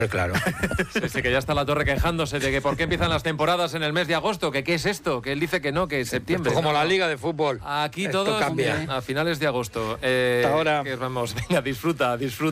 Claro. Sí, que ya está la Torre quejándose de que por qué empiezan las temporadas en el mes de agosto, que qué es esto, que él dice que no, que es septiembre. Esto como ¿no? la Liga de Fútbol. Aquí esto todo cambia. a finales de agosto. Hasta ahora. Vamos, venga, disfruta.